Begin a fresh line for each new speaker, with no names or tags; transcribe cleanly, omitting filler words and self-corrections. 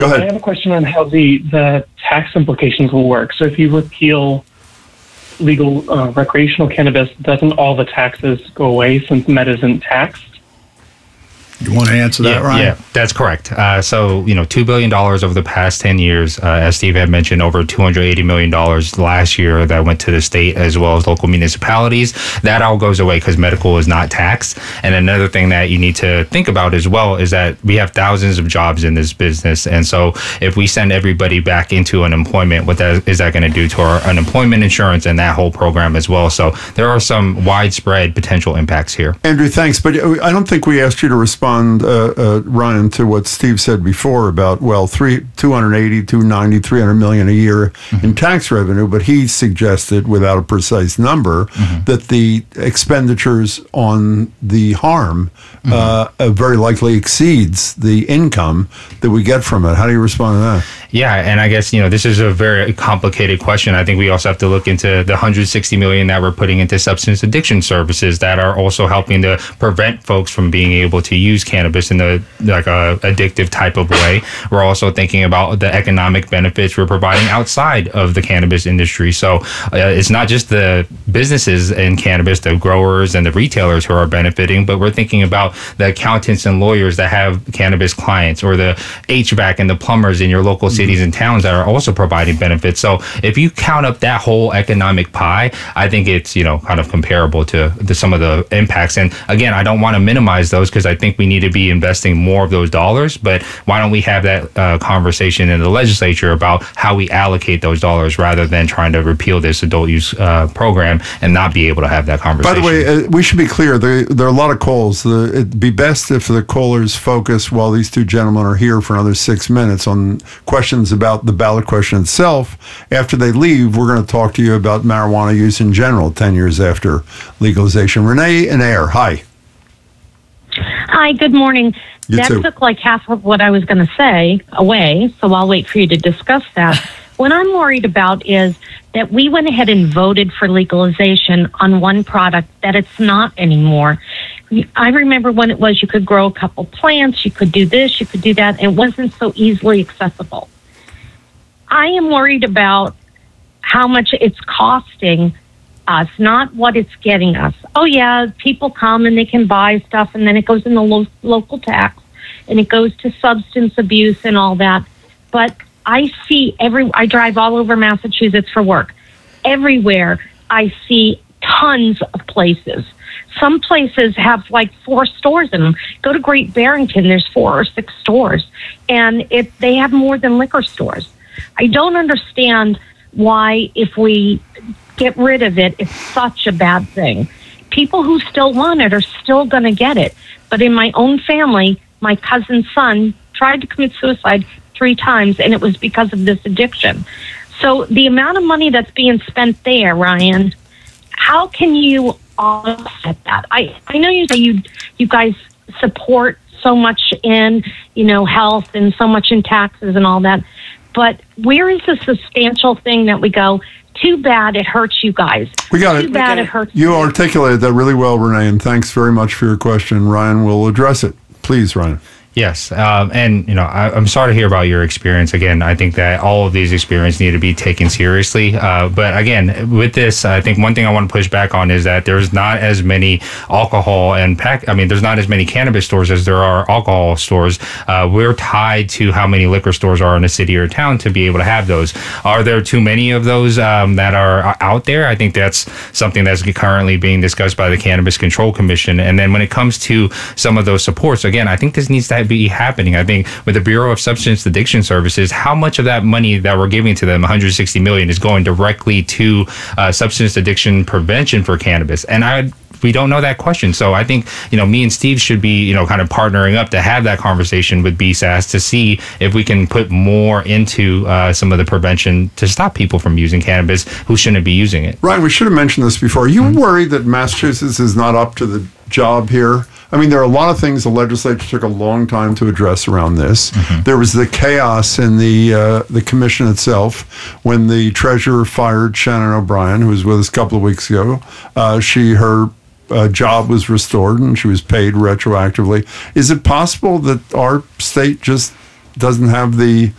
Go
I
ahead.
have a question on how the tax implications will work. So if you repeal legal recreational cannabis, doesn't all the taxes go away since med isn't taxed?
You want to answer that, Ryan?
Yeah, that's correct. So, $2 billion over the past 10 years, as Steve had mentioned, over $280 million last year that went to the state as well as local municipalities. That all goes away because medical is not taxed. And another thing that you need to think about as well is that we have thousands of jobs in this business. And so if we send everybody back into unemployment, what is that going to do to our unemployment insurance and that whole program as well? So there are some widespread potential impacts here.
Andrew, thanks. But I don't think we asked you to respond, Ryan, to what Steve said before about, 280, 290, 300 million a year in tax revenue. But he suggested, without a precise number, that the expenditures on the harm very likely exceeds the income that we get from it. How do you respond to that?
Yeah, and I guess, this is a very complicated question. I think we also have to look into the $160 million that we're putting into substance addiction services that are also helping to prevent folks from being able to use cannabis in a addictive type of way. We're also thinking about the economic benefits we're providing outside of the cannabis industry. So it's not just the businesses in cannabis, the growers and the retailers who are benefiting, but we're thinking about the accountants and lawyers that have cannabis clients, or the HVAC and the plumbers in your local cities and towns that are also providing benefits. So if you count up that whole economic pie, I think it's, kind of comparable to some of the impacts. And again, I don't want to minimize those because I think we need to be investing more of those dollars, but why don't we have that conversation in the legislature about how we allocate those dollars rather than trying to repeal this adult use program and not be able to have that conversation.
By the way, we should be clear, there are a lot of calls. It'd be best if the callers focus while these two gentlemen are here for another 6 minutes on questions about the ballot question itself. After they leave, we're going to talk to you about marijuana use in general 10 years after legalization. Renee and Air, hi.
Hi, good morning.
You
that
too.
took like half of what I was going to say away, so I'll wait for you to discuss that. What I'm worried about is that we went ahead and voted for legalization on one product that it's not anymore. I remember when it was you could grow a couple plants, you could do this, you could do that, and it wasn't so easily accessible. I am worried about how much it's costing us, not what it's getting us. Oh, yeah, people come and they can buy stuff, and then it goes in the local tax, and it goes to substance abuse and all that. But I see I drive all over Massachusetts for work. Everywhere I see tons of places. Some places have like 4 stores in them. Go to Great Barrington, there's 4 or 6 stores, and they have more than liquor stores. I don't understand why, if we get rid of it, it's such a bad thing. People who still want it are still going to get it. But in my own family, my cousin's son tried to commit suicide 3 times, and it was because of this addiction. So the amount of money that's being spent there, Ryan, how can you offset that? I know you say you guys support so much in, health and so much in taxes and all that, but where is the substantial thing that we go, too bad it hurts you guys.
We got it.
Too bad it hurts
You articulated that really well, Renee, and thanks very much for your question. Ryan will address it. Please, Ryan.
Yes. And, I'm sorry to hear about your experience. Again, I think that all of these experiences need to be taken seriously. But again, with this, I think one thing I want to push back on is that there's not as many alcohol and there's not as many cannabis stores as there are alcohol stores. We're tied to how many liquor stores are in a city or town to be able to have those. Are there too many of those that are out there? I think that's something that's currently being discussed by the Cannabis Control Commission. And then when it comes to some of those supports, again, I think this needs to be happening. I think with the Bureau of Substance Addiction Services, how much of that money that we're giving to them, $160 million, is going directly to substance addiction prevention for cannabis? And we don't know that question. So I think, me and Steve should be, kind of partnering up to have that conversation with BSAS to see if we can put more into some of the prevention to stop people from using cannabis who shouldn't be using it.
Ryan, we should have mentioned this before. Are you worried that Massachusetts is not up to the job here? I mean, there are a lot of things the legislature took a long time to address around this. Mm-hmm. There was the chaos in the commission itself when the treasurer fired Shannon O'Brien, who was with us a couple of weeks ago. Her job was restored and she was paid retroactively. Is it possible that our state just doesn't have the